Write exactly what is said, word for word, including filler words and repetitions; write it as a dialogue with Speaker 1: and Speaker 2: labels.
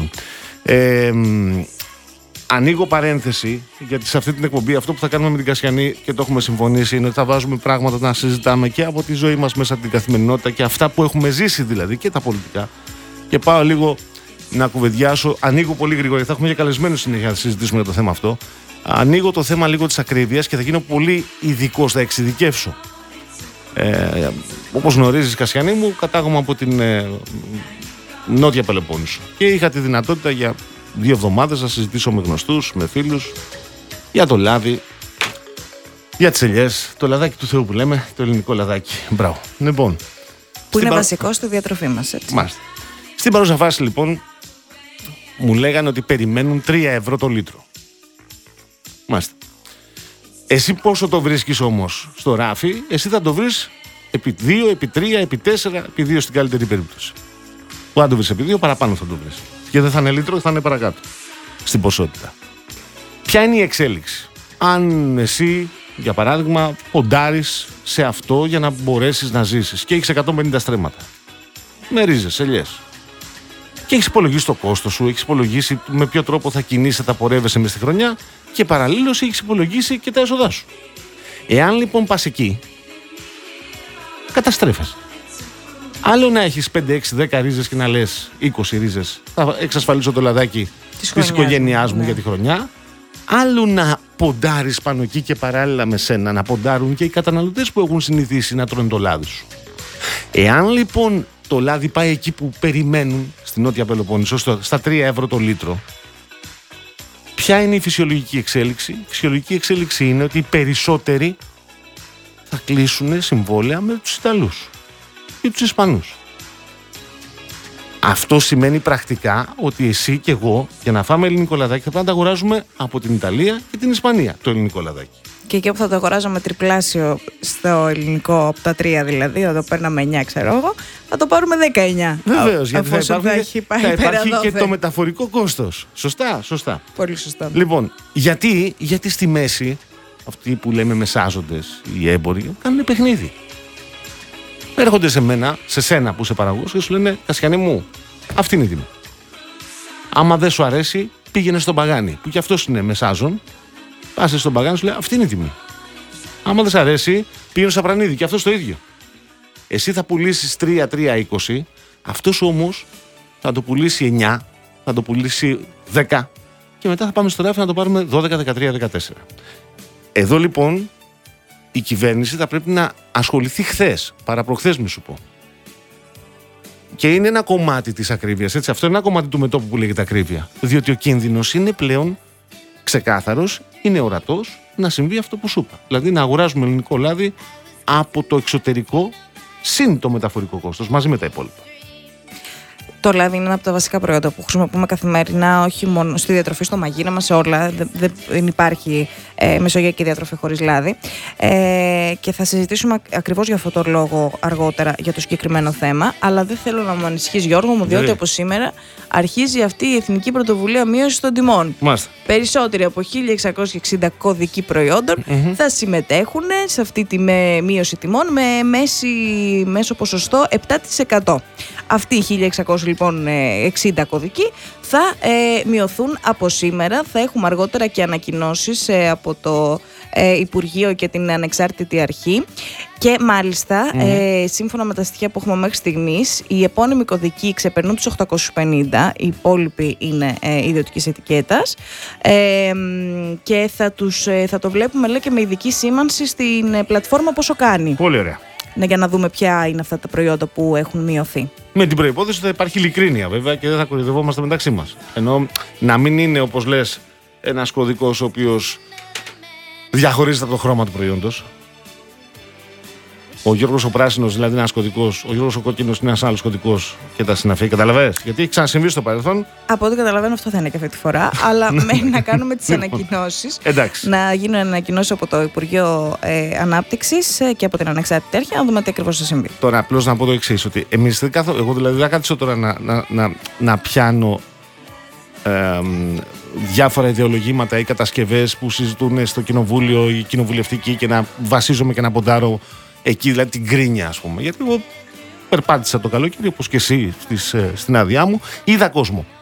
Speaker 1: Λοιπόν, ε, ανοίγω παρένθεση, γιατί σε αυτή την εκπομπή αυτό που θα κάνουμε με την Κασιανή και το έχουμε συμφωνήσει είναι ότι θα βάζουμε πράγματα να συζητάμε και από τη ζωή μας μέσα από την καθημερινότητα και αυτά που έχουμε ζήσει δηλαδή και τα πολιτικά. Και πάω λίγο να κουβεντιάσω, ανοίγω πολύ γρήγορα, γιατί θα έχουμε και καλεσμένους συνέχεια να συζητήσουμε για το θέμα αυτό. Ανοίγω το θέμα λίγο της ακρίβειας και θα γίνω πολύ ειδικός, θα εξειδικεύσω. Ε, όπως γνωρίζεις, Κασιανή μου, κατάγομαι από την ε, Νότια Πελοπόννησο και είχα τη δυνατότητα για δύο εβδομάδες να συζητήσω με γνωστούς, με φίλους για το λάδι, για τις ελιές, το λαδάκι του Θεού που λέμε, το ελληνικό λαδάκι. Μπράβο. Λοιπόν,
Speaker 2: που είναι
Speaker 1: παρα...
Speaker 2: βασικό στη διατροφή μας, έτσι.
Speaker 1: Μάλιστα. Στην παρούσα φάση λοιπόν μου λέγανε ότι περιμένουν τρία ευρώ το λίτρο. Μάλιστα. Εσύ πόσο το βρίσκεις όμως στο ράφι, εσύ θα το βρεις επί δύο, επί τρία, επί τέσσερα, επί δύο στην καλύτερη περίπτωση. Που αν το βρεις επί δύο, παραπάνω θα το βρεις. Και δεν θα είναι λίτρο, θα είναι παρακάτω στην ποσότητα. Ποια είναι η εξέλιξη? Αν εσύ, για παράδειγμα, ποντάρεις σε αυτό για να μπορέσεις να ζήσεις και έχεις εκατόν πενήντα στρέμματα με ρίζες, ελιές, και έχεις υπολογίσει το κόστος σου, έχεις υπολογίσει με ποιο τρόπο θα κινείσαι, θα πορεύεσαι μες στη χρονιά και παραλλήλως έχεις υπολογίσει και τα έσοδά σου. Εάν λοιπόν πας εκεί, καταστρέφεσαι. Άλλο να έχεις πέντε, έξι, δέκα ρίζες και να λες είκοσι ρίζες, θα εξασφαλίσω το λαδάκι της, της οικογένειάς μου, ναι, για τη χρονιά. Άλλο να ποντάρεις πάνω εκεί και παράλληλα με σένα να ποντάρουν και οι καταναλωτές που έχουν συνηθίσει να τρώνε το λάδι σου. Εάν λοιπόν το λάδι πάει εκεί που περιμένουν, στην Νότια Πελοπόννησο, στα τρία ευρώ το λίτρο, ποια είναι η φυσιολογική εξέλιξη? Η φυσιολογική εξέλιξη είναι ότι οι περισσότεροι θα κλείσουν συμβόλαια με τους Ιταλούς ή τους Ισπανούς. Αυτό σημαίνει πρακτικά ότι εσύ και εγώ για να φάμε ελληνικό λαδάκι θα πρέπει να τα αγοράζουμε από την Ιταλία και την Ισπανία το ελληνικό λαδάκι. Και
Speaker 2: εκεί που θα το αγοράζαμε τριπλάσιο στο ελληνικό, από τα τρία δηλαδή, εδώ παίρναμε εννιά, ξέρω εγώ, θα το πάρουμε δεκαεννιά.
Speaker 1: Βεβαίως, γιατί θα υπάρχει, θα έχει πάει θα υπάρχει και το μεταφορικό κόστος. Σωστά, σωστά.
Speaker 2: Πολύ σωστά.
Speaker 1: Λοιπόν, γιατί, γιατί στη μέση αυτοί που λέμε μεσάζοντες, οι έμποροι, κάνουν παιχνίδι. Έρχονται σε μένα, σε σένα που είσαι παραγωγός και σου λένε, Κασιανή μου, αυτή είναι η τιμή. Άμα δεν σου αρέσει, πήγαινε στον Παγάνι, που κι αυτός είναι μεσάζον. Πας στον Παγάνι, σου λέει, αυτή είναι η τιμή. Άμα δεν σ' αρέσει, πήγαινε στο Απρανίδη, και αυτός το ίδιο. Εσύ θα πουλήσεις τρία, τρία, είκοσι, αυτός όμως θα το πουλήσει εννιά, θα το πουλήσει δέκα και μετά θα πάμε στο ράφι να το πάρουμε δώδεκα, δεκατρία, δεκατέσσερα. Εδώ λοιπόν η κυβέρνηση θα πρέπει να ασχοληθεί χθες, παραπροχθές μη σου πω. Και είναι ένα κομμάτι της ακρίβειας, έτσι. Αυτό είναι ένα κομμάτι του μετώπου που λέγεται ακρίβεια. Διότι ο κίνδυνος είναι πλέον ξεκάθαρος, είναι ορατός να συμβεί αυτό που σου είπα. Δηλαδή να αγοράζουμε ελληνικό λάδι από το εξωτερικό συν το μεταφορικό κόστος, μαζί με τα υπόλοιπα.
Speaker 2: Το λάδι είναι ένα από τα βασικά προϊόντα που χρησιμοποιούμε καθημερινά, όχι μόνο στη διατροφή, στο μαγείρεμα, σε όλα. Δεν, δεν υπάρχει ε, μεσογειακή διατροφή χωρίς λάδι. Ε, και θα συζητήσουμε ακριβώς για αυτό το λόγο αργότερα για το συγκεκριμένο θέμα. Αλλά δεν θέλω να μου ανησυχείς, Γιώργο μου, διότι από σήμερα αρχίζει αυτή η Εθνική Πρωτοβουλία Μείωσης των Τιμών.
Speaker 1: Μάλιστα.
Speaker 2: Περισσότεροι από χίλια εξακόσια εξήντα κωδικοί προϊόντων mm-hmm. θα συμμετέχουν σε αυτή τη μείωση τιμών με μέση, μέσο ποσοστό επτά τοις εκατό. Αυτοί οι χίλια εξακόσια λοιπόν εξήντα κωδικοί θα ε, μειωθούν από σήμερα. Θα έχουμε αργότερα και ανακοινώσεις ε, από το ε, Υπουργείο και την Ανεξάρτητη Αρχή. Και μάλιστα, mm. ε, σύμφωνα με τα στοιχεία που έχουμε μέχρι στιγμής, οι επώνυμοι κωδικοί ξεπερνούν τους οκτακόσιους πενήντα, οι υπόλοιποι είναι ε, ιδιωτικής ετικέτας ε, και θα, τους, ε, θα το βλέπουμε, λέει, και με ειδική σήμανση στην ε, πλατφόρμα πόσο κάνει.
Speaker 1: Πολύ ωραία.
Speaker 2: Ναι, για να δούμε ποια είναι αυτά τα προϊόντα που έχουν μειωθεί.
Speaker 1: Με την προϋπόθεση ότι θα υπάρχει ειλικρίνεια βέβαια και δεν θα κορυδευόμαστε μεταξύ μας. Ενώ να μην είναι, όπως λες, ένας κωδικός ο οποίος διαχωρίζεται από το χρώμα του προϊόντος. Ο Γιώργος ο πράσινος δηλαδή είναι ένας κωδικός, ο Γιώργος ο κόκκινος είναι ένας άλλος κωδικός και τα συναφή. Καταλαβαίνεις. Γιατί έχει ξανασυμβεί στο παρελθόν.
Speaker 2: Από ό,τι καταλαβαίνω, αυτό θα είναι και αυτή τη φορά. Αλλά μένει να κάνουμε τις ανακοινώσεις. Να γίνουν ανακοινώσεις από το Υπουργείο ε, Ανάπτυξης και από την Ανεξάρτητη Αρχή, να δούμε τι ακριβώς θα συμβεί.
Speaker 1: Τώρα, απλώς να πω το εξής, ότι εμείς δεν καθώ, εγώ δηλαδή δεν κάτσω τώρα να, να, να, να πιάνω ε, διάφορα ιδεολογήματα ή κατασκευές που συζητούν στο κοινοβούλιο ή κοινοβουλευτικοί και να βασίζομαι και να ποντάρω εκεί, δηλαδή την κρίνια, ας πούμε. Γιατί εγώ περπάτησα το καλοκαίρι, όπως και εσύ στις, στην άδειά μου, είδα κόσμο.